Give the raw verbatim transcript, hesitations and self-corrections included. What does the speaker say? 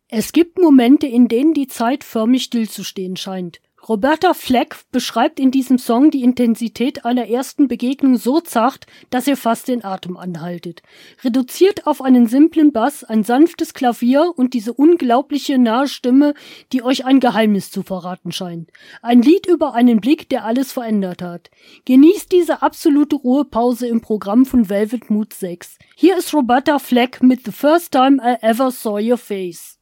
Es gibt Momente, in denen die Zeit förmlich stillzustehen scheint. Roberta Flack beschreibt in diesem Song die Intensität einer ersten Begegnung so zart, dass ihr fast den Atem anhaltet. Reduziert auf einen simplen Bass, ein sanftes Klavier und diese unglaubliche nahe Stimme, die euch ein Geheimnis zu verraten scheint. Ein Lied über einen Blick, der alles verändert hat. Genießt diese absolute Ruhepause im Programm von Velvet Mood sechs. Hier ist Roberta Flack mit The First Time I Ever Saw Your Face.